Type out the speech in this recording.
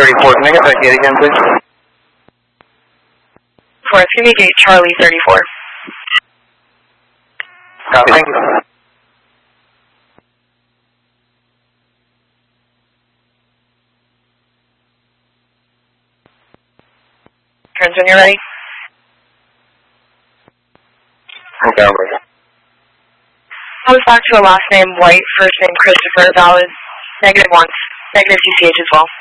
34, can I get that gate again, please? For give me gate Charlie 34. Copy, thank you. Turns when you're ready. Okay, I'm ready. Comes back to a last name White, first name Christopher, valid -1, negative CCH as well.